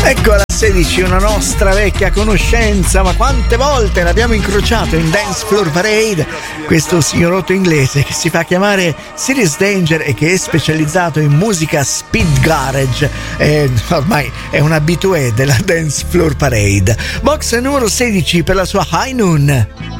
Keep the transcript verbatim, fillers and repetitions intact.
Ecco alla sedici una nostra vecchia conoscenza, ma quante volte l'abbiamo incrociato in Dance Floor Parade, questo signorotto inglese che si fa chiamare Serious Danger e che è specializzato in musica speed garage, eh, ormai è un habitué della Dance Floor Parade. Box numero sedici per la sua High Noon.